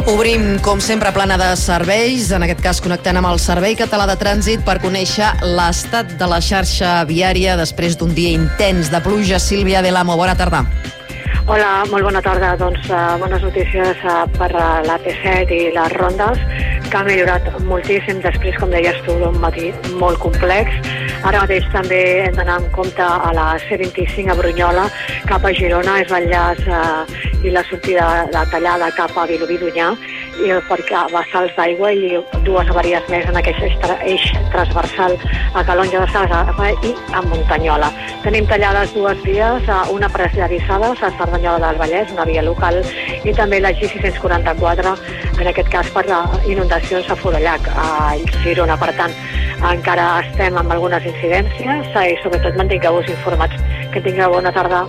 Obrim, com sempre, plana de serveis, en aquest cas connectant amb el Servei Català de Trànsit per conèixer l'estat de la xarxa viària després d'un dia intens de pluja. Sílvia Delamo, bona tarda. Hola, molt bona tarda. Doncs bones notícies per l'AP7 i les rondes, que ha millorat moltíssim després, com deies tu, d'un matí molt complex. Ara mateix també hem d'anar en compte a la C25 a Brunyola, cap a Girona, és l'enllaç i la sortida de tallada cap a Vilobí d'Onyar, perquè vessals d'aigua i dues avaries més en aquest eix transversal a Calonge de Segarra i a Muntanyola. Tenim tallades dues vies, una per Esllavissades a Cerdanyola del Vallès, una via local, i també la G644, en aquest cas per inundacions a Forallac, a Girona. Per tant, encara estem amb algunes incidències i sobretot mantingueu-vos informats. Que tingueu bona tarda.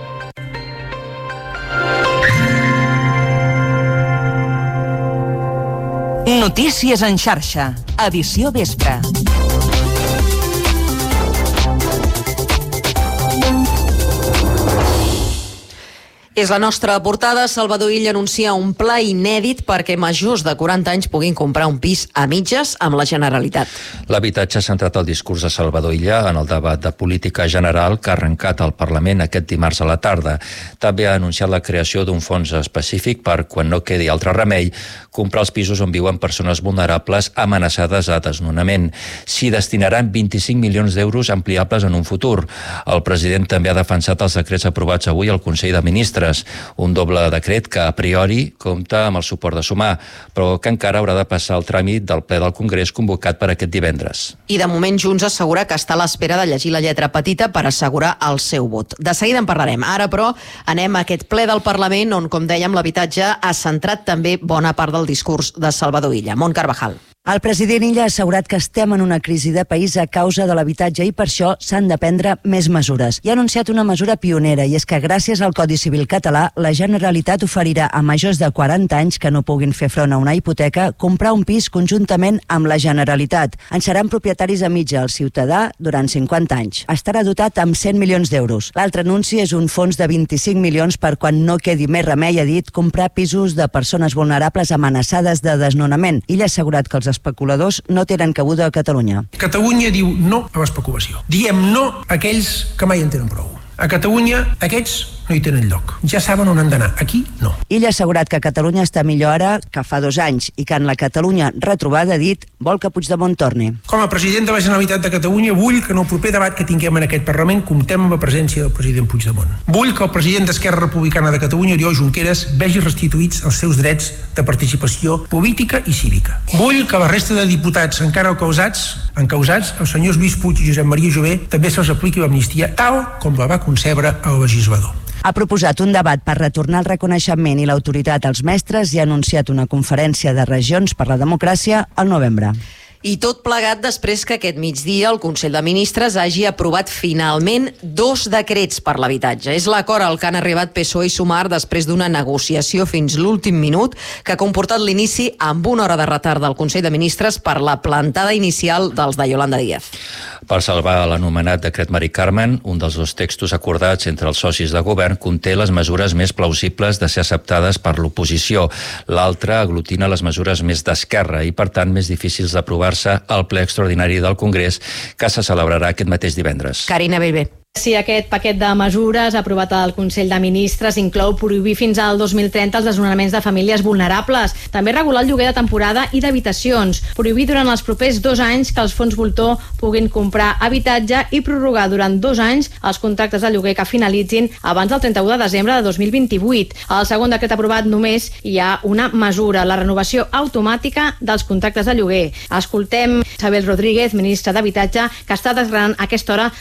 Notícies en xarxa, edició vespre. És la nostra portada. Salvador Illa anuncia un pla inèdit perquè majors de 40 anys puguin comprar un pis a mitges amb la Generalitat. L'habitatge ha centrat el discurs de Salvador Illa en el debat de política general que ha arrencat al Parlament aquest dimarts a la tarda. També ha anunciat la creació d'un fons específic per, quan no quedi altre remei, comprar els pisos on viuen persones vulnerables amenaçades a desnonament. S'hi destinaran 25 milions d'euros ampliables en un futur. El president també ha defensat els decrets aprovats avui al Consell de Ministres, un doble decret que a priori compta amb el suport de Sumar, però que encara haurà de passar el tràmit del ple del Congrés convocat per aquest divendres. I de moment Junts assegura que està a l'espera de llegir la lletra petita per assegurar el seu vot. De seguida en parlarem. Ara, però, anem a aquest ple del Parlament on, com dèiem, l'habitatge ha centrat també bona part del discurs de Salvador Illa. Mont Carvajal. El president Illa ha assegurat que estem en una crisi de país a causa de l'habitatge i per això s'han de prendre més mesures. I ha anunciat una mesura pionera, i és que gràcies al Codi Civil català, la Generalitat oferirà a majors de 40 anys que no puguin fer front a una hipoteca comprar un pis conjuntament amb la Generalitat. En seran propietaris a mitja el ciutadà durant 50 anys. Estarà dotat amb 100 milions d'euros. L'altre anunci és un fons de 25 milions per quan no quedi més remei, ha dit, comprar pisos de persones vulnerables amenaçades de desnonament. Illa ha assegurat que els especuladors no tenen cabuda a Catalunya. Catalunya diu no a l'especulació. Diem no a aquells que mai en tenen prou. A Catalunya aquests no hi tenen lloc. Ja saben on han d'anar. Aquí, no. Illa ha assegurat que Catalunya està millor ara que fa 2 anys i que en la Catalunya retrobada, ha dit, vol que Puigdemont torni. Com a president de la Generalitat de Catalunya vull que en el proper debat que tinguem en aquest Parlament comptem amb la presència del president Puigdemont. Vull que el president d'Esquerra Republicana de Catalunya, Oriol Junqueras, vegi restituïts els seus drets de participació política i cívica. Vull que la resta de diputats encara encausats, els senyors Lluís Puig i Josep Maria Jové, també se'ls apliqui l'amnistia tal com la va concebre el legislador. Ha proposat un debat per retornar el reconeixement i l'autoritat als mestres i ha anunciat una conferència de regions per la democràcia al novembre. I tot plegat després que aquest migdia el Consell de Ministres hagi aprovat finalment 2 decrets per l'habitatge. És l'acord al que han arribat PSOE i Sumar després d'una negociació fins l'últim minut que ha comportat l'inici amb 1 hora de retard del Consell de Ministres per la plantada inicial dels de Yolanda Díaz. Per salvar l'anomenat decret Mari Carmen, un dels 2 textos acordats entre els socis de govern conté les mesures més plausibles de ser acceptades per l'oposició. L'altre aglutina les mesures més d'esquerra i, per tant, més difícils d'aprovar al ple extraordinari del Congrés que se celebrarà aquest mateix divendres. Carina Bellver. Sí, aquest paquet de mesures aprovat al Consell de Ministres inclou prohibir fins al 2030 els desnonaments de famílies vulnerables, també regular el lloguer de temporada i d'habitacions, prohibir durant els propers 2 anys que els fons voltor puguin comprar habitatge i prorrogar durant 2 anys els contractes de lloguer que finalitzin abans del 31 de desembre de 2028. Al segon decret aprovat només hi ha una mesura, la renovació automàtica dels contractes de lloguer. Escoltem Isabel Rodríguez, ministra d'Habitatge, que està desgranant a aquesta hora